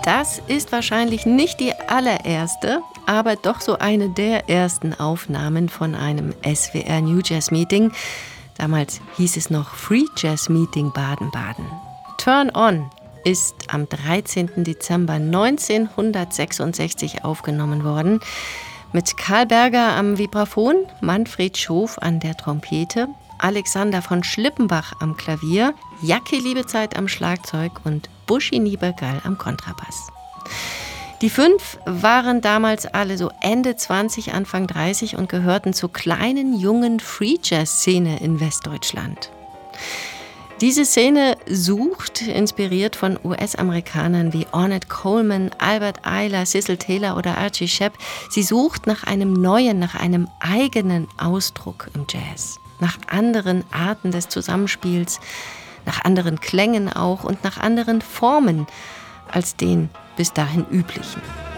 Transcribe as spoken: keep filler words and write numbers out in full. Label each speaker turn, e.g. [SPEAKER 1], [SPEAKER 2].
[SPEAKER 1] Das ist wahrscheinlich nicht die allererste, aber doch so eine der ersten Aufnahmen von einem S W R New Jazz Meeting. Damals hieß es noch Free Jazz Meeting Baden-Baden. Turn On ist am dreizehnten Dezember neunzehnhundertsechsundsechzig aufgenommen worden. Mit Karl Berger am Vibraphon, Manfred Schof an der Trompete, Alexander von Schlippenbach am Klavier, Jackie Liebezeit am Schlagzeug und Buschi Niebergall am Kontrabass. Die fünf waren damals alle so Ende zwanzig, Anfang dreißig und gehörten zur kleinen, jungen Free-Jazz-Szene in Westdeutschland. Diese Szene sucht, inspiriert von U S-Amerikanern wie Ornette Coleman, Albert Ayler, Cecil Taylor oder Archie Shepp, sie sucht nach einem neuen, nach einem eigenen Ausdruck im Jazz, nach anderen Arten des Zusammenspiels, nach anderen Klängen auch und nach anderen Formen als den bis dahin üblichen.